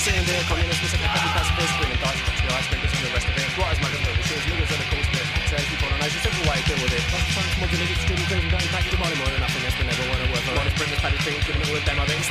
sitting there, communists, we said they're copy pacifists, bringing dice, country ice, bringing this and the rest of it. Right as much as the shit, niggas are the cool spit. So if you colonise, it's a simple way to deal with it. Lots of times, mods and niggas, students, going back to the money more than nothing, that's been never one of worth. One is Britain's Paddy Street, giving it all a demo, I think.